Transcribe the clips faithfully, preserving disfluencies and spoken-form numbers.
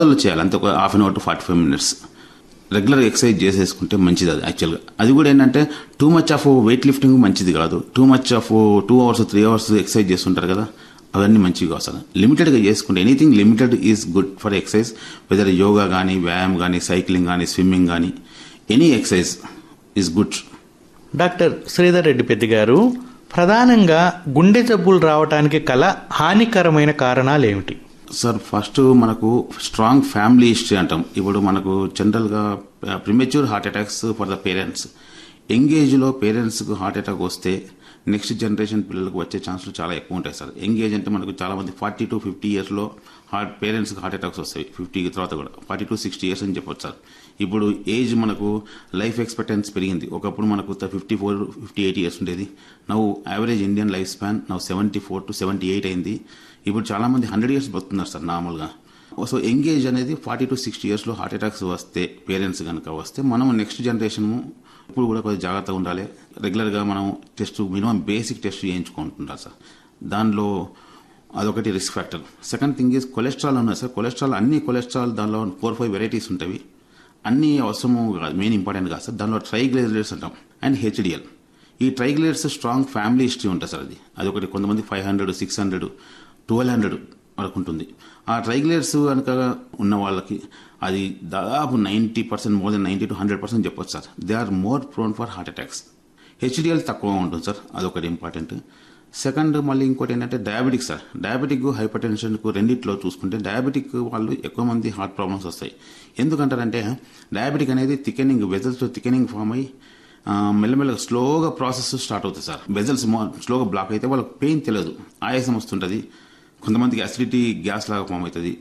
చేయాలి అంతే, ఒక half an hour to forty five minutes regular exercise చేసేసుకుంటే మంచిది. అది యాక్చువల్గా అది కూడా ఏంటంటే too much of weight lifting మంచిది కాదు. Too much of two hours three hours exercise చేస్తుంటారు కదా, అవన్నీ మంచిగా అసలు లిమిటెడ్గా చేసుకుంటే anything limited is good for exercise. Weather yoga కానీ, వ్యాయామం కానీ, సైక్లింగ్ కానీ, స్విమ్మింగ్ కానీ, any exercise is good. Doctor Sridhar Reddy Peddi గారు, ప్రధానంగా గుండె జబ్బులు రావడానికి కల హానికరమైన కారణాలు ఏమిటి? సార్ ఫస్ట్ మనకు స్ట్రాంగ్ ఫ్యామిలీ హిస్టరీ అంటాం. ఇప్పుడు మనకు జనరల్గా premature heart attacks for the parents. Young ఏజ్లో పేరెంట్స్కు హార్ట్ అటాక్ వస్తే నెక్స్ట్ జనరేషన్ పిల్లలకు వచ్చే ఛాన్సులు చాలా ఎక్కువ ఉంటాయి సార్. యంగ్ ఏజ్ అంటే మనకు చాలా మంది ఫార్టీ టు ఫిఫ్టీ ఇయర్స్లో హార్ట్ పేరెంట్స్కి హార్ట్ అటాక్స్ వస్తాయి. ఫిఫ్టీ తర్వాత కూడా ఫార్టీ టు సిక్స్టీ ఇయర్స్ అని చెప్పొచ్చు సార్. ఇప్పుడు ఏజ్ మనకు లైఫ్ ఎక్స్పెక్టెన్సీ పెరిగింది. ఒకప్పుడు మనకు fifty four fifty eight years ఉండేది. నవ్వు యావరేజ్ ఇండియన్ లైఫ్ స్పాన్ నవ్వు seventy four to seventy eight అయింది. ఇప్పుడు చాలా మంది హండ్రెడ్ ఇయర్స్ బతుకున్నారు సార్ నార్మల్గా. సో యంగ్ ఏజ్ అనేది ఫార్టీ టు సిక్స్టీ ఇయర్స్లో హార్ట్ అటాక్స్ వస్తే పేరెంట్స్ కనుక వస్తే మనం నెక్స్ట్ జనరేషన్ ఇప్పుడు కూడా కొద్దిగా జాగ్రత్తగా ఉండాలి. రెగ్యులర్గా మనం test minimum basic test చేయించుకుంటుంటారు sir. దానిలో అదొకటి risk factor. Second thing is cholesterol ఉన్నాయి సార్. కొలెస్ట్రాల్ అన్ని కొలెస్ట్రాల్ దానిలో ఫోర్ ఫైవ్ వెరైటీస్ ఉంటాయి. అన్ని అవసరము కాదు, మెయిన్ ఇంపార్టెంట్ కాదు సార్. దానిలో ట్రైగ్లిజరైడ్స్ అంటాం అండ్ హెచ్డిఎల్. ఈ ట్రైగ్లిజరైడ్స్ స్ట్రాంగ్ ఫ్యామిలీ హిస్టరీ ఉంటుంది సార్. అది అదొకటి కొంతమంది five hundred six hundred twelve hundred వరకు ఉంటుంది. ఆ ట్రైగ్లిజరైడ్స్ కనుక ఉన్న వాళ్ళకి అది దాదాపు ninety percent more than ninety to hundred percent చెప్పొచ్చు sir. They are more prone for heart attacks. HDL తక్కువ ఉంటుంది సార్, అదొకటి ఇంపార్టెంట్. సెకండ్ మళ్ళీ ఇంకోటి ఏంటంటే డయాబెటిక్ సార్. డయాబెటిక్ హైపర్ టెన్షన్కు రెండిట్లో చూసుకుంటే డయాబెటిక్ వాళ్ళు ఎక్కువ మంది హార్ట్ ప్రాబ్లమ్స్ వస్తాయి. ఎందుకంటారంటే డయాబెటిక్ అనేది థికెనింగ్ వెజల్స్ థికెనింగ్ ఫామ్ అయ్యి మెల్లమెల్లగా స్లోగా ప్రాసెస్ స్టార్ట్ అవుతుంది సార్. వెజల్స్ స్లోగా బ్లాక్ అయితే వాళ్ళకి పెయిన్ తెలియదు, ఆయాసం వస్తుంటుంది, కొంతమందికి అసిడిటీ గ్యాస్ లాగా ఫామ్ అవుతుంది.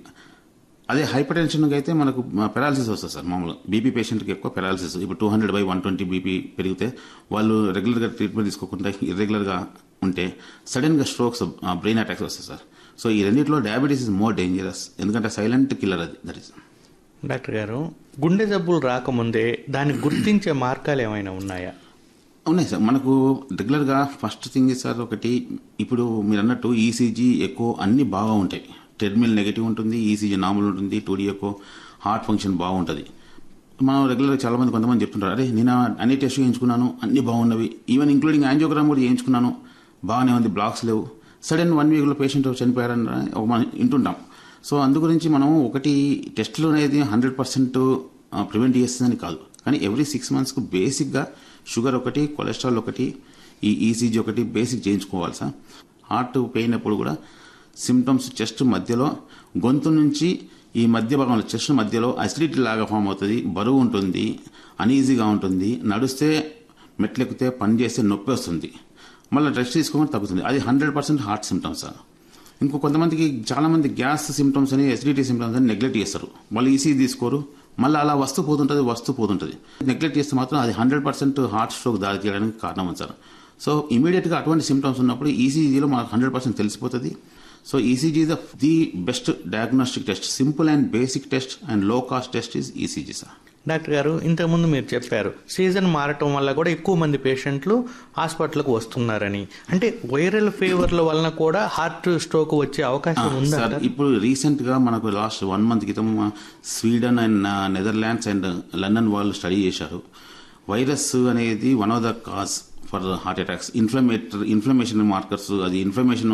అదే హైపర్ టెన్షన్కి అయితే మనకు పెరాలసిస్ వస్తుంది సార్. మామూలుగా బీపీ పేషెంట్కి ఎక్కువ పెరాలసిస్. ఇప్పుడు two hundred by one twenty BP పెరిగితే వాళ్ళు రెగ్యులర్గా ట్రీట్మెంట్ తీసుకోకుండా ఇర్రెగ్యులర్గా ఉంటే సడన్గా స్ట్రోక్స్, బ్రెయిన్ అటాక్స్ వస్తాయి సార్. సో ఈ రెండింటిలో డయాబెటీస్ ఇస్ మోర్ డేంజరస్, ఎందుకంటే సైలెంట్ కిల్లర్ అది. That is. డాక్టర్ గారు, గుండె జబ్బులు రాకముందే దాన్ని గుర్తించే మార్గాలు ఏమైనా ఉన్నాయా? ఉన్నాయి సార్. మనకు రెగ్యులర్గా ఫస్ట్ థింగ్ సార్ ఒకటి, ఇప్పుడు మీరు అన్నట్టు ఈసీజీ ఎక్కువ అన్ని బాగా ఉంటాయి. టెర్మినల్ నెగిటివ్ ఉంటుంది, ఈసీజీ నార్మల్ ఉంటుంది, టూడీ ఎక్కువ, హార్ట్ ఫంక్షన్ బాగుంటుంది. మనం రెగ్యులర్గా చాలా మంది కొంతమంది చెప్తుంటారు, అరే నేను అన్ని టెస్ట్ చేయించుకున్నాను, అన్ని బాగున్నవి, ఈవెన్ ఇంక్లూడింగ్ యాంజియోగ్రామ్ కూడా చేయించుకున్నాను, బాగానే ఉంది, బ్లాక్స్ లేవు, సడన్ వన్ వీక్లో పేషెంట్ చనిపోయారని ఒక మనం వింటుంటాం. సో అందు గురించి మనం ఒకటి టెస్టులు అనేది హండ్రెడ్ పర్సెంట్ ప్రివెంట్ చేస్తుందని కాదు, కానీ ఎవ్రీ సిక్స్ మంత్స్కు బేసిక్గా షుగర్ ఒకటి, కొలెస్ట్రాల్ ఒకటి, ఈ ఈసీజీ ఒకటి బేసిక్ చేయించుకోవాలి సార్. హార్ట్ పెయిన్ అప్పుడు కూడా సిమ్టమ్స్ చెస్ట్ మధ్యలో, గొంతు నుంచి ఈ మధ్య భాగంలో చెస్ట్ మధ్యలో అసిడిటీ లాగా ఫామ్ అవుతుంది, బరువు ఉంటుంది, అన్ఈజీగా ఉంటుంది, నడిస్తే మెట్లెక్కితే పని చేస్తే నొప్పి వస్తుంది, మళ్ళీ రెస్ట్ తీసుకోమని తగ్గుతుంది. అది hundred percent heart symptoms sir. ఇంకో కొంతమందికి చాలామంది గ్యాస్ సిమ్టమ్స్ అని, ఎసిడిటీ సిమ్టమ్స్ అని నెగ్లెక్ట్ చేస్తారు, వాళ్ళు ఈసీ తీసుకోరు, మళ్ళీ అలా వస్తూ పోతుంటుంది వస్తూ పోతుంటుంది. నెగ్లెక్ట్ చేస్తే మాత్రం అది హండ్రెడ్ పర్సెంట్ హార్ట్ స్ట్రోక్ దారి తీయడానికి కారణం ఉంది సార్. సో ఇమీడియట్గా అటువంటి సిమ్టమ్స్ ఉన్నప్పుడు ఈసీజీలో మనకు హండ్రెడ్ పర్సెంట్ తెలిసిపోతుంది. So ECG is the best diagnostic test, simple and basic test and లో cost test is ECG sir. Doctor గారు, ఇంతకుముందు మీరు చెప్పారు సీజన్ మారటం వల్ల కూడా ఎక్కువ మంది పేషెంట్లు హాస్పిటల్కు వస్తున్నారని. అంటే వైరల్ ఫీవర్ల వలన కూడా హార్ట్ స్ట్రోక్ వచ్చే అవకాశం ఉందా సార్? ఇప్పుడు రీసెంట్ గా మనకు లాస్ట్ వన్ మంత్ క్రితం Sweden and Netherlands and London వాళ్ళు స్టడీ చేశారు. వైరస్ అనేది one of the cause for heart attacks. Inflammatory inflammation markers, అది ఇన్ఫ్లమేషన్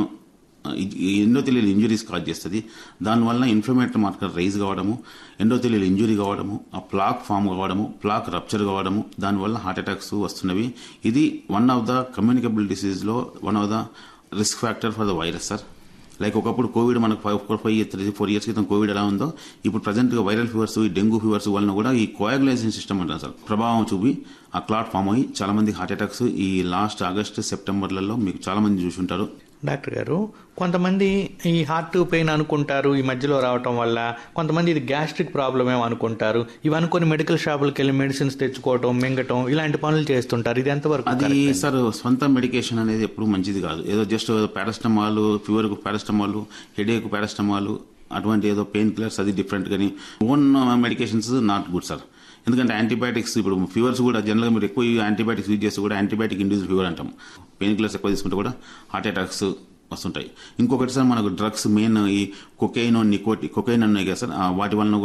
ఎండోథెలియల్ ఇంజురీస్ కాజ్ చేస్తుంది. దానివల్ల ఇన్ఫ్లమేటరీ మార్కర్ రైజ్ కావడము, ఎండోథెలియల్ ఇంజురీ కావడము, ఆ ప్లాక్ ఫామ్ కావడము, ప్లాక్ రప్చర్ కావడము, దానివల్ల హార్ట్ అటాక్స్ వస్తున్నవి. ఇది one of the communicable డిసీజ్లో one of the risk factor for the virus sir. Like ఒకప్పుడు కోవిడ్ మనకు five four five three four years క్రితం కోవిడ్ ఎలా ఉందో, ఇప్పుడు ప్రజెంట్గా వైరల్ ఫీవర్స్, ఈ డెంగ్యూ ఫీవర్స్ వలన కూడా ఈ కోయాగులేషన్ సిస్టమ్ అంటారు సార్, ప్రభావం చూపి ఆ క్లాట్ ఫామ్ అయ్యి చాలా మంది హార్ట్ అటాక్స్ ఈ లాస్ట్ ఆగస్ట్ సెప్టెంబర్లలో మీకు చాలా మంది చూసి ఉంటారు. డాక్టర్ గారు, కొంతమంది ఈ హార్ట్ పెయిన్ అనుకుంటారు ఈ మధ్యలో రావటం వల్ల, కొంతమంది ఇది గ్యాస్ట్రిక్ ప్రాబ్లం ఏమో అనుకుంటారు. ఇవి అనుకుని మెడికల్ షాపులకు వెళ్ళి మెడిసిన్స్ తెచ్చుకోవటం, మింగటం ఇలాంటి పనులు చేస్తుంటారు. ఇది ఎంతవరకు? అది సార్ సొంత మెడికేషన్ అనేది ఎప్పుడు మంచిది కాదు. ఏదో just paracetamol, ఫీవర్కు paracetamol, headache paracetamol, అటువంటి ఏదో పెయిన్ కిల్లర్స్, అది డిఫరెంట్. కానీ own medications not good sir. ఎందుకంటే యాంటీబయాటిక్స్, ఇప్పుడు ఫీవర్స్ కూడా జనరల్గా మీరు ఎక్కువ యాంటీబయాటిక్స్ యూజ్ చేస్తే కూడా యాంటీబయాటిక్ ఇండ్యూస్ ఫీవర్ అంటాం. పెయిన్ కిల్లర్స్ ఎక్కువ తీసుకుంటే కూడా హార్ట్ అటాక్స్ వస్తుంటాయి. ఇంకొకటి సార్ మనకు డ్రగ్స్ మెయిన్ ఈ కొకైన్ నికోటి కొకైన్ ఉన్నాయి కదా సార్, ఆ వాటి వలన